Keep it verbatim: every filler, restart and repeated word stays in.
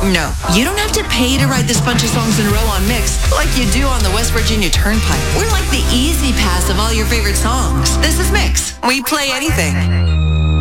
No, you don't have to pay to ride this bunch of songs in a row on Mix like you do on the West Virginia Turnpike. We're like the easy pass of all your favorite songs. This is Mix. We play anything.